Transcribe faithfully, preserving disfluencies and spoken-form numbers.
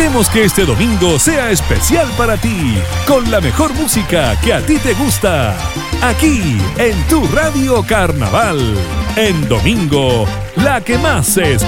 Queremos que este domingo sea especial para ti, con la mejor música que a ti te gusta, aquí en tu Radio Carnaval. En domingo, la que más se escucha.